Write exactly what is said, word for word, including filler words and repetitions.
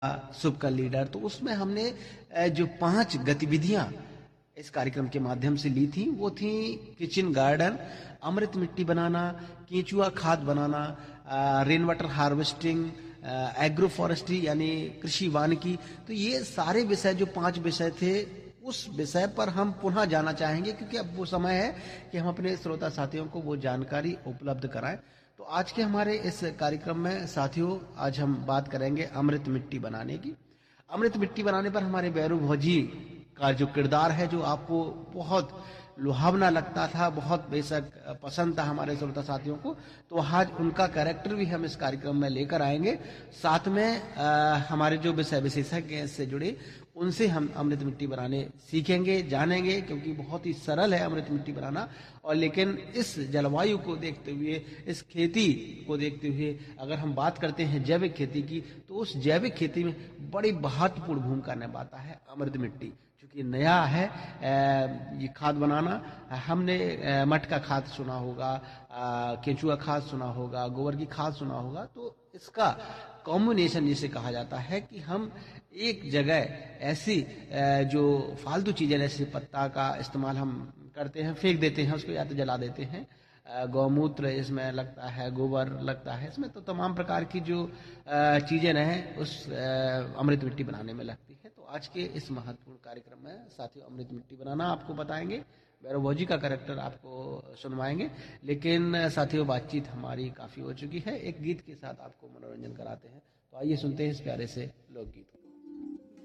शुभ का लीडर, तो उसमें हमने अ, जो पांच गतिविधियां इस कार्यक्रम के माध्यम से ली थी वो थी किचन गार्डन, अमृत मिट्टी बनाना, केंचुआ खाद बनाना, rain water harvesting, agro forestry यानी कृषि वानिकी। तो ये सारे विषय जो पांच विषय थे उस विषय पर हम पुनः जाना चाहेंगे, क्योंकि अब वो समय है कि हम अपने श्रोता साथियों को वो जानकारी उपलब्ध कराएं। तो आज के हमारे इस कार्यक्रम में साथियों आज हम बात करेंगे अमृत मिट्टी बनाने की। अमृत मिट्टी बनाने पर हमारे बैरू भौजी का जो किरदार है, जो आपको बहुत लुभावना लगता था, बहुत बेशक पसंद था हमारे श्रोता साथियों को, तो आज उनका कैरेक्टर भी हम इस कार्यक्रम में लेकर आएंगे। साथ में आ, हमारे जो विषय विशेषज्ञ हैं इससे जुड़े, उनसे हम अमृत मिट्टी बनाने सीखेंगे, जानेंगे, क्योंकि बहुत ही सरल है अमृत मिट्टी बनाना। और लेकिन इस जलवायु को देखते हुए, इस खेती को देखते हुए अगर हम बात करते हैं जैविक खेती की, तो उस जैविक खेती में बड़ी महत्वपूर्ण भूमिका निभाता है अमृत मिट्टी। क्योंकि नया है ये खाद बनाना। हमने मटका खाद सुना होगा, केंचुआ खाद सुना होगा, गोबर की खाद सुना होगा। तो इसका कॉम्बिनेशन जिसे कहा जाता है कि हम एक जगह ऐसी जो फालतू चीजें जैसे पत्ता का इस्तेमाल हम करते हैं, फेंक देते हैं उसको, या तो जला देते हैं, गौमूत्र इसमें लगता है, गोबर लगता है इसमें, तो तमाम प्रकार की जो चीजें रहें उस अमृत मिट्टी बनाने में लगती है। तो आज के इस महत्वपूर्ण कार्यक्रम में साथियों अमृत मिट्टी बनाना आपको बताएंगे, भैरव भौजी का कैरेक्टर आपको सुनवाएंगे। लेकिन साथियों बातचीत हमारी काफी हो चुकी है, एक गीत के साथ आपको मनोरंजन कराते हैं। तो आइए सुनते हैं इस प्यारे से लोकगीत।